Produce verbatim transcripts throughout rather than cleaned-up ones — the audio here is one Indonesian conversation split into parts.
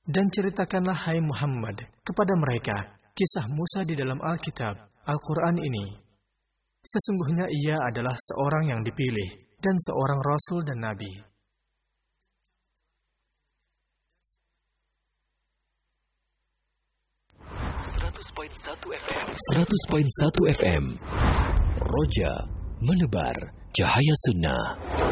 Dan ceritakanlah hai Muhammad kepada mereka kisah Musa di dalam Alkitab, Al-Quran ini. Sesungguhnya ia adalah seorang yang dipilih dan seorang Rasul dan Nabi. seratus koma satu F M Roja menebar cahaya sunnah.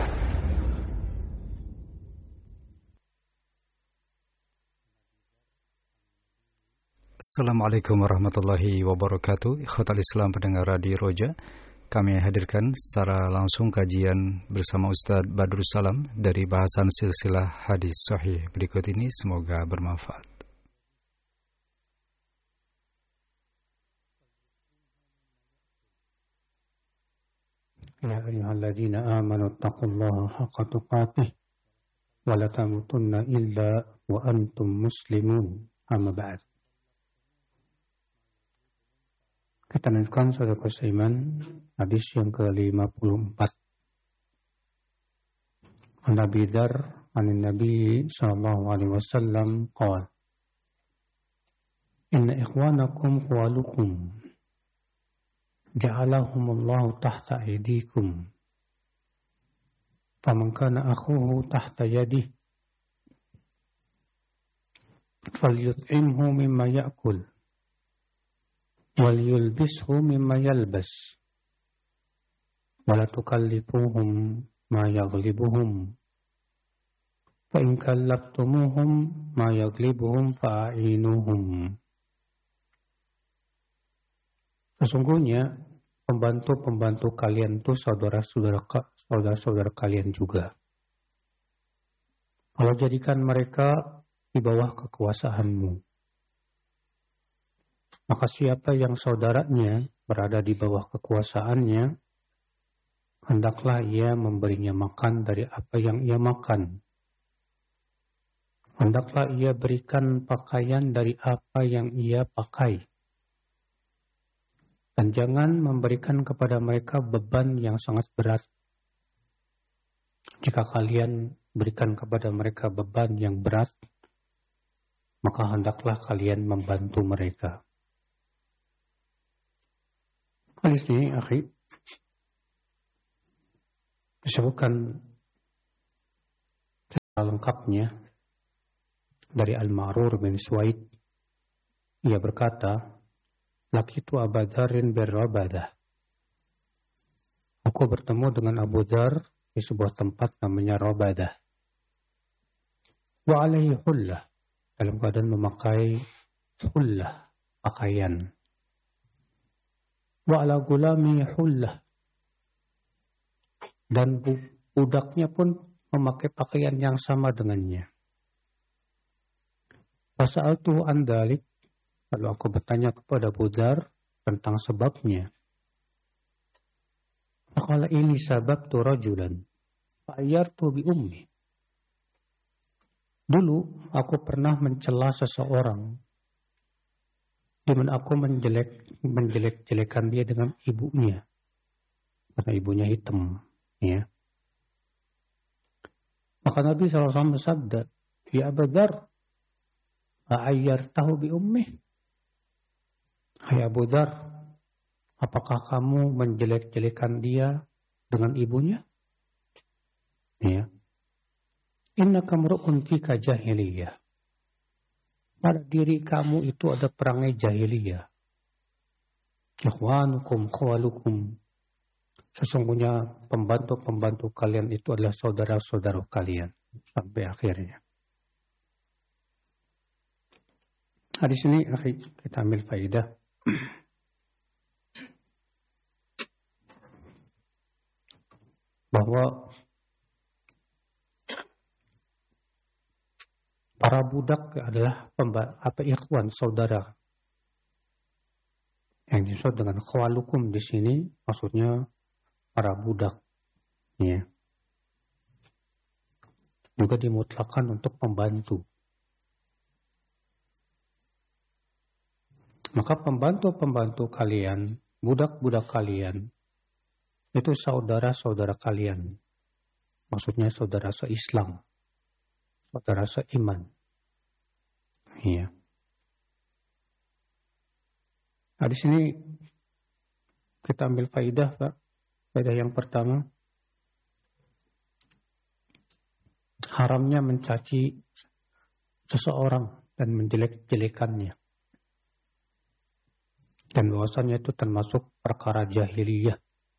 Assalamualaikum warahmatullahi wabarakatuh. Ikhwatal Islam pendengar Radio Roja, kami hadirkan secara langsung kajian bersama Ustadz Badrus Salam dari bahasan silsilah hadis sahih berikut ini. Semoga bermanfaat. Ya ayyuhalladzina amanu taqullaha haqqa tuqatih wa la tamutunna illa wa antum muslimun. Amma ba'd. Kita lanjutkan saudara seiman hadis yang ke lima puluh empat. An Abi Dzar an Nabi sallallahu alaihi wasallam qala inna ikhwanakum qawalukum ja'alahumullahu tahta aydikum faman kana akhuhu tahta yadihi falyut'imhu mimma ya'kul wal yulbishu mimma yalbas wala tukallifuhum ma yaghlibuhum fa in kallaftumuhum ma yaghlibuhum fa'inuhum. Sesungguhnya pembantu-pembantu kalian itu saudara-saudara saudara-saudara kalian juga. Kalau jadikan mereka di bawah kekuasaanmu, maka siapa yang saudaranya berada di bawah kekuasaannya, hendaklah ia memberinya makan dari apa yang ia makan. Hendaklah ia berikan pakaian dari apa yang ia pakai. Dan jangan memberikan kepada mereka beban yang sangat berat. Jika kalian berikan kepada mereka beban yang berat, maka hendaklah kalian membantu mereka. Hadis ini, akhi, disebutkan secara lengkapnya dari Al-Ma'rur bin Suwaid. Ia berkata, laqitu Abu Dzarrin bir-Rabadah. Aku bertemu dengan Abu Dzar di sebuah tempat namanya Rabadah. Wa alaihi hullah, dalam keadaan memakai hullah, pakaian. Wa ala gulami hullah, dan budaknya pun memakai pakaian yang sama dengannya. Fasa'altuhu an dzalik, lalu aku bertanya kepada Abu Dzar tentang sebabnya. Faqala ini sababtu rajulan fa'ayyartu bi ummi. Dulu aku pernah mencela seseorang, di mana aku menjelek menjelek-jelekan dia dengan ibunya, karena ibunya hitam, ya. Maka Nabi shallallahu alaihi wasallam bersabda, ya Abu Dzar, fa'ayyartahu bi ummi. Hai Abu Dzar, apakah kamu menjelek-jelekan dia dengan ibunya? Ya. Innaka mru'un fika jahiliyah. Pada diri kamu itu ada perangai jahiliyah. Ikhwanukum khawalukum. Sesungguhnya pembantu-pembantu kalian itu adalah saudara-saudara kalian. Sampai akhirnya. Hadis ini kita ambil faidah. Bahwa para budak adalah pemba, apa ikhwan, saudara. Yang disebut dengan khawalukum di sini maksudnya para budak. Ya. Juga dimutlakan untuk pembantu. Maka pembantu-pembantu kalian, budak-budak kalian, itu saudara-saudara kalian. Maksudnya saudara se-Islam, saudara seiman. Iya. Nah, di sini kita ambil faidah, Pak. Faidah yang pertama, haramnya mencaci seseorang dan menjelek-jelekannya. Dan bahwasannya itu termasuk perkara jahiliyah.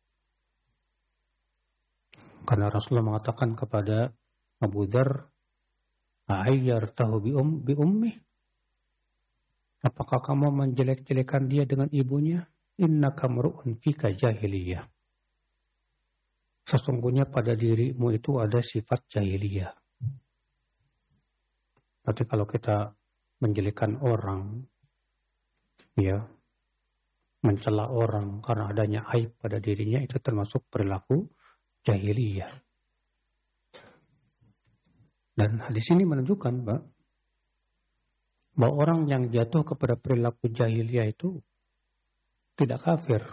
Karena Rasulullah mengatakan kepada Abu Dzar, "Ayyartahu bi um bi ummi?" Apakah kamu menjelek-jelekan dia dengan ibunya? Innaka mru'un fika jahiliyah. Sesungguhnya pada dirimu itu ada sifat jahiliyah. Berarti kalau kita menjelekkan orang, ya, mencela orang karena adanya aib pada dirinya, itu termasuk perilaku jahiliyah. Dan hadis ini menunjukkan, Pak, bahwa orang yang jatuh kepada perilaku jahiliyah itu tidak kafir.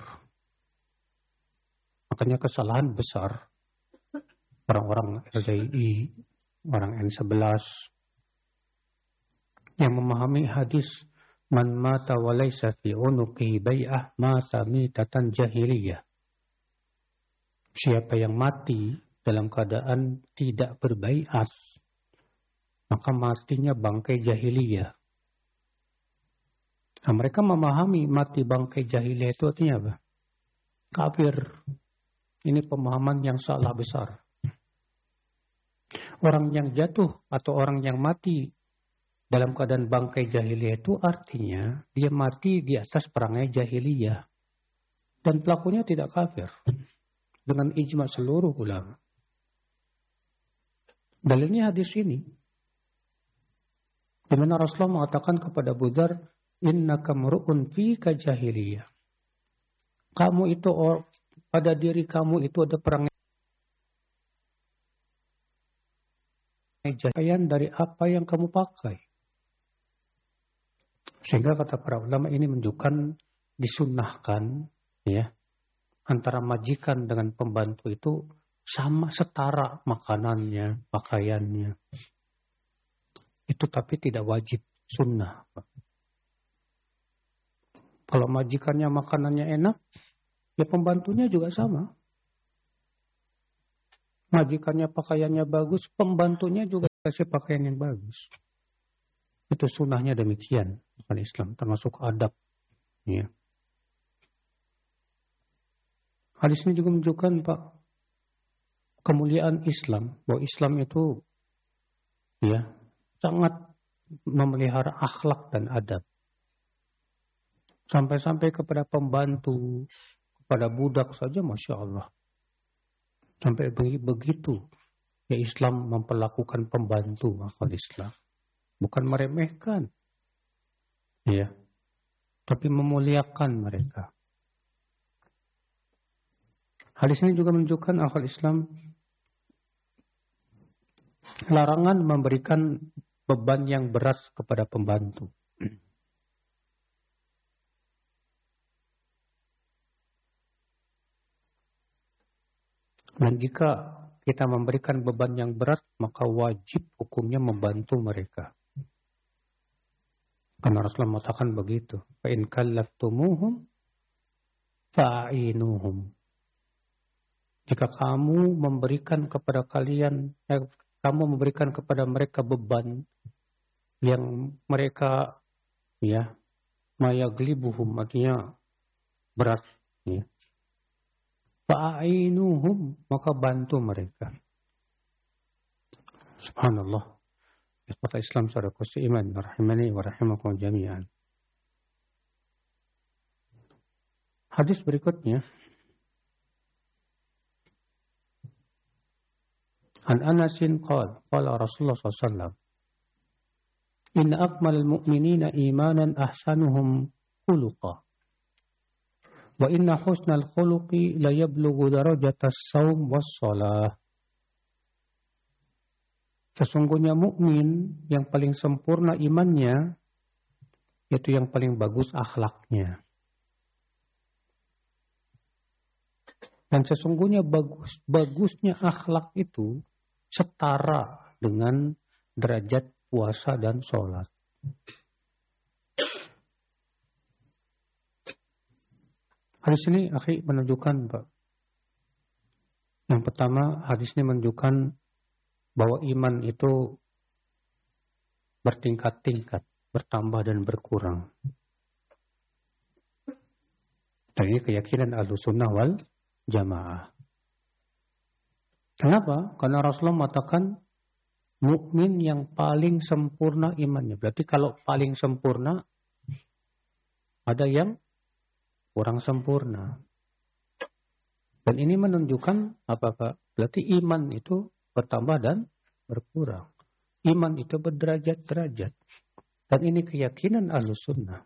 Makanya kesalahan besar orang-orang L D I, orang N sebelas yang memahami hadis man mata wa laysa fi unuqihi bai'ah mata mitatan jahiliyah. Siapa yang mati dalam keadaan tidak berbaiat, maka matinya bangkai jahiliyah. Nah, mereka memahami mati bangkai jahiliyah itu artinya apa? Kafir. Ini pemahaman yang salah besar. Orang yang jatuh atau orang yang mati dalam keadaan bangkai jahiliyah itu artinya dia mati di atas perangai jahiliyah. Dan pelakunya tidak kafir. Dengan ijma seluruh ulama. Dalilnya hadis ini. Di mana Rasulullah mengatakan kepada Abu Dzar, innaka mru'un fika jahiliyah. Kamu itu, pada diri kamu itu ada perangai jahiliyah dari apa yang kamu pakai. Sehingga kata para ulama ini menunjukkan disunnahkan, ya, antara majikan dengan pembantu itu sama setara makanannya, pakaiannya. Itu tapi tidak wajib, sunnah. Kalau majikannya makanannya enak, ya pembantunya juga sama. Majikannya pakaiannya bagus, pembantunya juga kasih pakaian yang bagus. Itu sunnahnya demikian. Bukan Islam, termasuk adab. Ya. Hadis ini juga menunjukkan, Pak, kemuliaan Islam. Bahwa Islam itu ya sangat memelihara akhlak dan adab. Sampai-sampai kepada pembantu, kepada budak saja, Masya Allah. Sampai begitu, ya Islam memperlakukan pembantu akal Islam. Bukan meremehkan, ya, tapi memuliakan mereka. Hadis ini juga menunjukkan akal Islam larangan memberikan beban yang berat kepada pembantu. Dan jika kita memberikan beban yang berat, maka wajib hukumnya membantu mereka. Karena Rasulullah mengatakan begitu. Fa in kallaftumuhum fa'inuhum. Jika kamu memberikan kepada kalian, eh, kamu memberikan kepada mereka beban yang mereka, ya, mayaglibuhum, artinya berat, ya. Fa'inuhum, maka bantu mereka. Subhanallah. Ikhwata Islam saudaraku seiman, rahimani wa rahimakum jami'an. Hadis berikutnya. An Anasin qala, qala Rasulullah sallallahu alaihi wasallam, inna akmalal mu'minina imanan ahsanuhum khuluqa. Wa inna husnal khuluqi la yablughu darajatas shaum was shalah. Sesungguhnya mukmin yang paling sempurna imannya, yaitu yang paling bagus akhlaknya. Dan sesungguhnya bagus bagusnya akhlak itu setara dengan derajat puasa dan sholat. Hadis ini akhi menunjukkan, Pak. Yang pertama, hadis ini menunjukkan bahwa iman itu bertingkat-tingkat, bertambah dan berkurang. Dan ini keyakinan Ahlussunnah wal Jamaah. Kenapa? Karena Rasulullah mengatakan mukmin yang paling sempurna imannya. Berarti kalau paling sempurna, ada yang kurang sempurna. Dan ini menunjukkan apa Pak? Berarti iman itu bertambah dan berkurang. Iman itu berderajat-derajat. Dan ini keyakinan Ahlussunnah.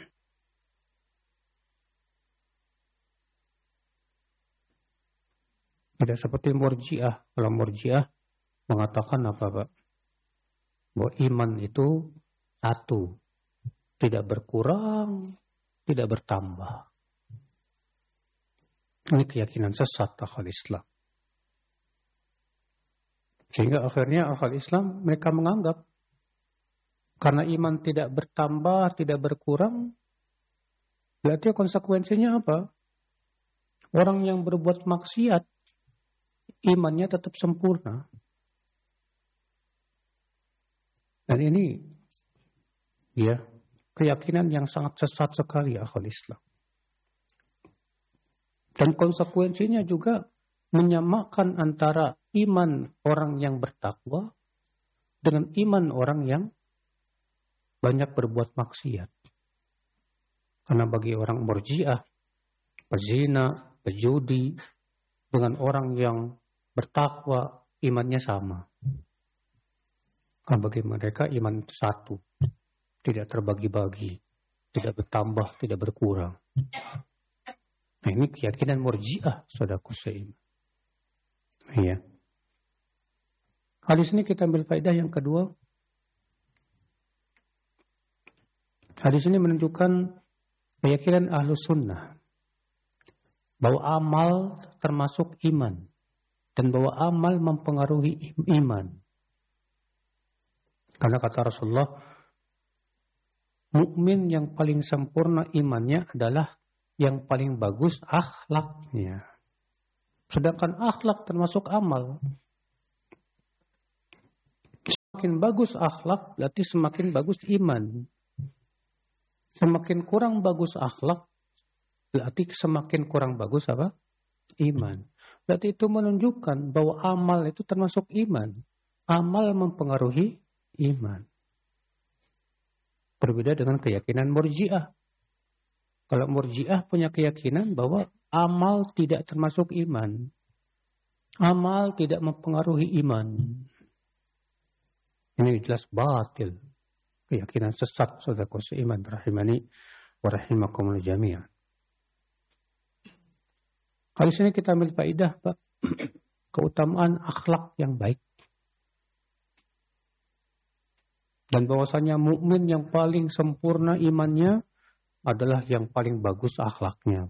Tidak seperti Murji'ah. Kalau Murji'ah mengatakan apa Pak? Bahwa iman itu satu. Tidak berkurang, tidak bertambah. Ini keyakinan sesat akal Islam. Sehingga akhirnya akal Islam mereka menganggap karena iman tidak bertambah, tidak berkurang, berarti konsekuensinya apa? Orang yang berbuat maksiat, imannya tetap sempurna. Dan ini ya keyakinan yang sangat sesat sekali akal Islam. Dan konsekuensinya juga menyamakan antara iman orang yang bertakwa dengan iman orang yang banyak berbuat maksiat. Karena bagi orang Murji'ah, pezina, pejudi, dengan orang yang bertakwa, imannya sama. Karena bagi mereka iman itu satu. Tidak terbagi-bagi. Tidak bertambah, tidak berkurang. Nah ini keyakinan Murji'ah, saudaraku seiman. Iya. Hadis ini kita ambil faedah yang kedua. Hadis ini menunjukkan keyakinan Ahlussunnah bahwa amal termasuk iman dan bahwa amal mempengaruhi iman. Karena kata Rasulullah, mukmin yang paling sempurna imannya adalah yang paling bagus akhlaknya. Sedangkan akhlak termasuk amal. Semakin bagus akhlak, berarti semakin bagus iman. Semakin kurang bagus akhlak, berarti semakin kurang bagus apa? Iman. Berarti itu menunjukkan bahwa amal itu termasuk iman. Amal mempengaruhi iman. Berbeda dengan keyakinan Murji'ah. Kalau Murji'ah punya keyakinan bahwa amal tidak termasuk iman. Amal tidak mempengaruhi iman. Ini jelas batil. Keyakinan sesat, saudaraku seiman, rahimani wa rahimakumul jami'an. Kali ini kita ambil faedah, Pak. Keutamaan akhlak yang baik. Dan bahwasanya mukmin yang paling sempurna imannya adalah yang paling bagus akhlaknya.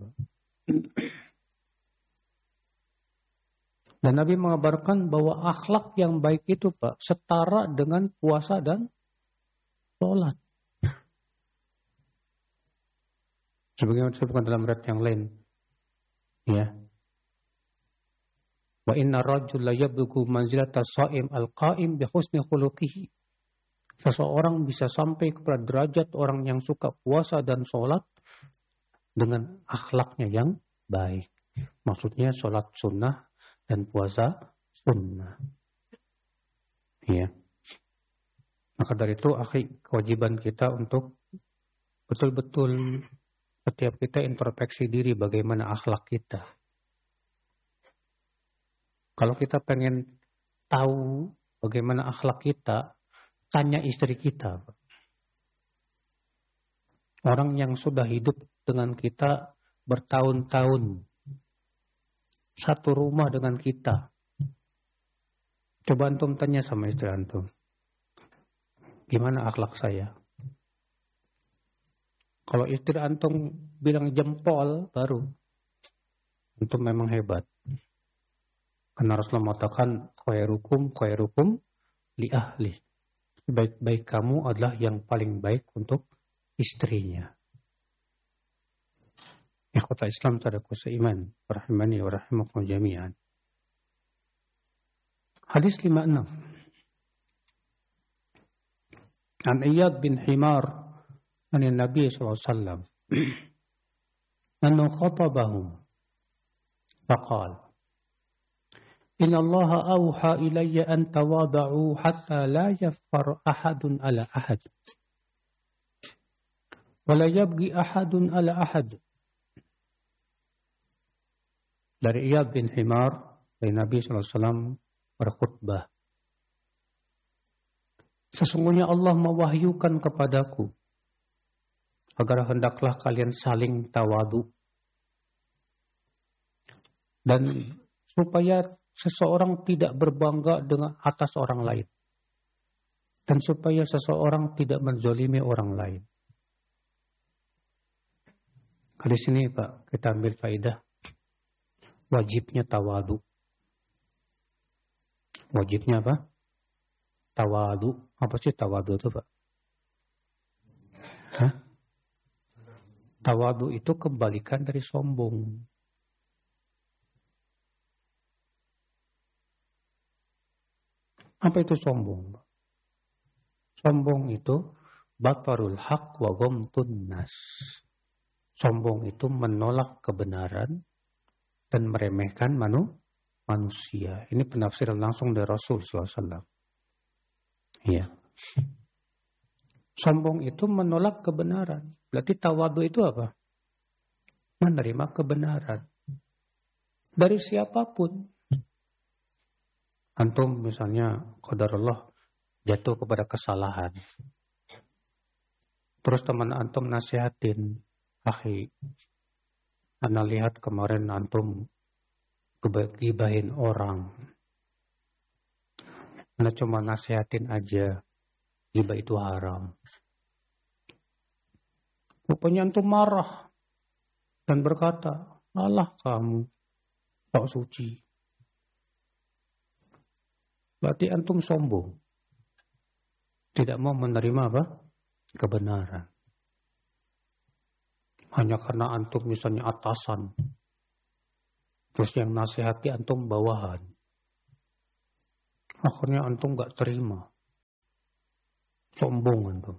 Dan Nabi mengabarkan bahwa akhlak yang baik itu Pak setara dengan puasa dan sholat. Sebagaimana disebutkan dalam riwayat yang lain. Ya. Wa inna rajula yablugu manzilata sha'im al-qa'im bi husni khuluqihi. Seseorang bisa sampai kepada derajat orang yang suka puasa dan sholat dengan akhlaknya yang baik. Maksudnya sholat sunnah dan puasa sunnah. Ya. Maka dari itu, akhi, kewajiban kita untuk betul-betul setiap kita introspeksi diri bagaimana akhlak kita. Kalau kita pengen tahu bagaimana akhlak kita, tanya istri kita. Orang yang sudah hidup dengan kita bertahun-tahun. Satu rumah dengan kita. Coba antum tanya sama istri antum. Gimana akhlak saya? Kalau istri antum bilang jempol, baru. Antum memang hebat. Karena Rasulullah mengatakan, khairukum khairukum li ahli. Baik-baik kamu adalah yang paling baik untuk istrinya. Ikhwatal Islam saudaraku seiman, rahimani wa rahimakum jami'an. Hadis lima puluh enam. An Iyad bin Himar an Nabi sallallahu alaihi wasallam annahu khatabahum faqala Inna Allah awha ilayya an tawada'u hatta la yafqar ahadun ala ahad wa la yabghi ahadun ala ahad. Dari Iyad bin Himar dari Nabi sallallahu alaihi wasallam berkhutbah, sesungguhnya Allah mewahyukan kepadaku agar hendaklah kalian saling tawadu dan supaya seseorang tidak berbangga dengan atas orang lain dan supaya seseorang tidak menzolimi orang lain. Di sini Pak, kita ambil faidah wajibnya tawadu. Wajibnya apa? Tawadu. Apa sih tawadu itu Pak? Hah? Tawadu itu kebalikan dari sombong. Apa itu sombong? Sombong itu batarul haq wa ghamtun nas. Sombong itu menolak kebenaran dan meremehkan manu, manusia. Ini penafsiran langsung dari Rasul sallallahu alaihi wasallam. Iya. Sombong itu menolak kebenaran. Berarti tawadu itu apa? Menerima kebenaran. Dari siapapun. Antum misalnya, qadarullah, jatuh kepada kesalahan. Terus teman antum nasihatin, akhi, Anda lihat kemarin antum gibahin orang. Anda cuma nasihatin aja, gibah itu haram. Rupanya antum marah dan berkata, alah kamu, tak suci. Berarti antum sombong. Tidak mau menerima apa? Kebenaran. Hanya karena antum misalnya atasan. Terus yang nasihati antum bawahan. Akhirnya antum gak terima. Sombong antum.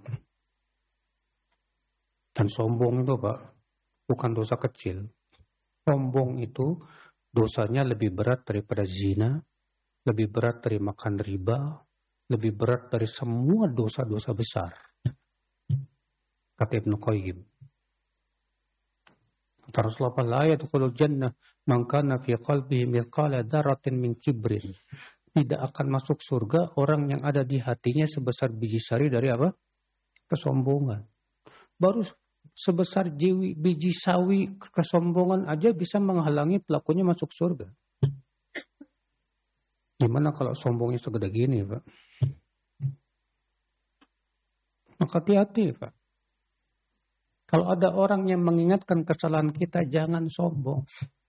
Dan sombong itu Pak, bukan dosa kecil. Sombong itu dosanya lebih berat daripada zina. Lebih berat dari makan riba, lebih berat dari semua dosa-dosa besar. Kata Ibnu Qayyim. Kata Rasulullah, la yadkhulul jannah man kana fi qalbihi mithqala dzarratin min kibrin. Tidak akan masuk surga orang yang ada di hatinya sebesar biji sari dari apa? Kesombongan. Baru sebesar jiwi, biji sawi kesombongan aja bisa menghalangi pelakunya masuk surga. Gimana kalau sombongnya segede gini, Pak? Maka hati-hati, Pak. Kalau ada orang yang mengingatkan kesalahan kita, jangan sombong.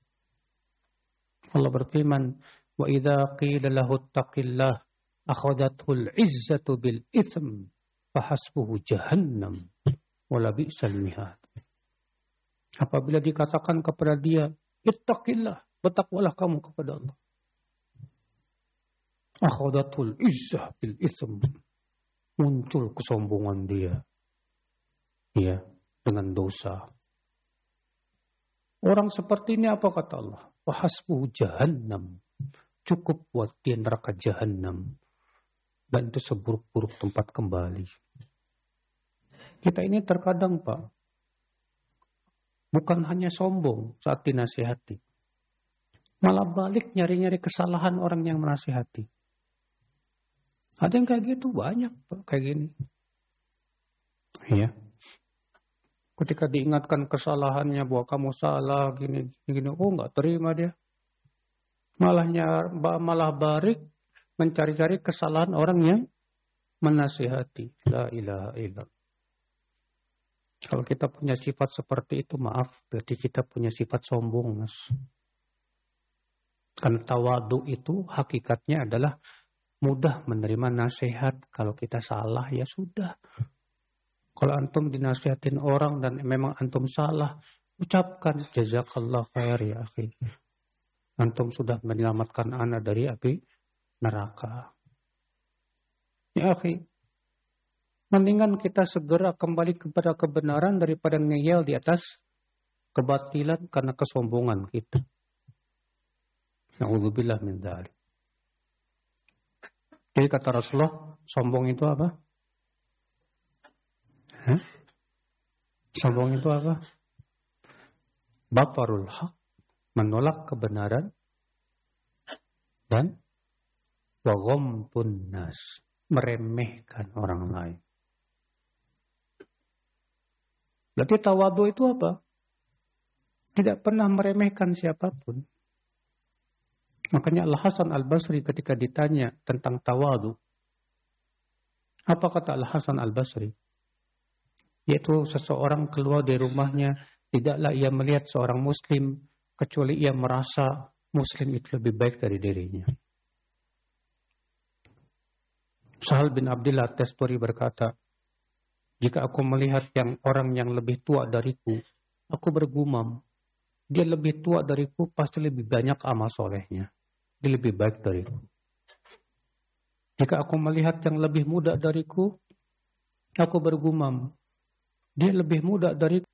Allah berfirman, wa idza qila lahu ittaqillah akhadathul izzatu bil itsm fahasbuhu jahannam wa la bi'sal mihad. Apabila dikatakan kepada dia, ittaqillah, bertakwalah kamu kepada Allah. Akhadatul izzah bil ism. Muncul kesombongan dia. Ya, dengan dosa. Orang seperti ini apa kata Allah? Wahasbuhu jahannam. Cukup buat dia neraka jahannam. Dan itu seburuk-buruk tempat kembali. Kita ini terkadang Pak, bukan hanya sombong saat dinasihati. Malah balik nyari-nyari kesalahan orang yang menasihati. Ada yang kayak gitu banyak Pak, kayak gini. Ya. Ketika diingatkan kesalahannya bahwa kamu salah gini gini, oh nggak terima dia. Malahnya malah balik mencari-cari kesalahan orang yang menasihati. La ilaha illallah. Kalau kita punya sifat seperti itu, maaf, berarti kita punya sifat sombong, Mas. Karena tawadu itu hakikatnya adalah mudah menerima nasihat. Kalau kita salah, ya sudah. Kalau antum dinasihatin orang dan memang antum salah, ucapkan jazakallah khair ya akhi. Antum sudah menyelamatkan ana dari api neraka. Ya akhi, mendingan kita segera kembali kepada kebenaran daripada ngeyel di atas kebatilan karena kesombongan kita. Na'udzubillah min dzalik. Jadi kata Rasulullah, sombong itu apa? Hah? Sombong itu apa? Batarul haq, menolak kebenaran, dan wa ghamtun nas, meremehkan orang lain. Berarti tawadu itu apa? Tidak pernah meremehkan siapapun. Makanya Al-Hasan Al-Basri ketika ditanya tentang tawadu, apa kata Al-Hasan Al-Basri? Yaitu seseorang keluar dari rumahnya, tidaklah ia melihat seorang muslim, kecuali ia merasa muslim itu lebih baik dari dirinya. Sahal bin Abdullah Tasturi berkata, jika aku melihat yang orang yang lebih tua dariku, aku bergumam, dia lebih tua dariku, pasti lebih banyak amal solehnya. Dia lebih baik dariku. Jika aku melihat yang lebih muda dariku, aku bergumam, dia lebih muda dariku,